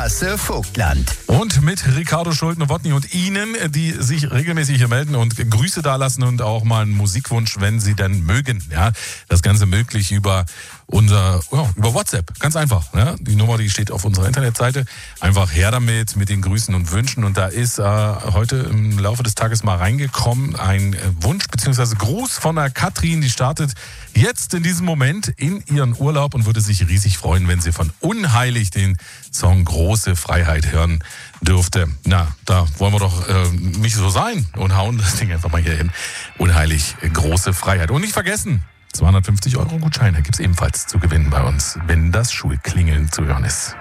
Straße Vogtland. Und mit Ricardo Schulte-Nowotny und Ihnen, die sich regelmäßig hier melden und Grüße dalassen und auch mal einen Musikwunsch, wenn Sie denn mögen. Ja, das Ganze möglich über über WhatsApp. Ganz einfach. Ja? Die Nummer, die steht auf unserer Internetseite. Einfach her damit mit den Grüßen und Wünschen. Und da ist heute im Laufe des Tages mal reingekommen ein Wunsch bzw. Gruß von der Katrin. Die startet jetzt in diesem Moment in ihren Urlaub und würde sich riesig freuen, wenn sie von Unheilig den Song Große Freiheit hören dürfte. Na, da wollen wir doch nicht so sein und hauen das Ding einfach mal hier hin. Unheilig, große Freiheit. Und nicht vergessen, 250 € Gutscheine gibt es ebenfalls zu gewinnen bei uns, wenn das Schulklingeln zu hören ist.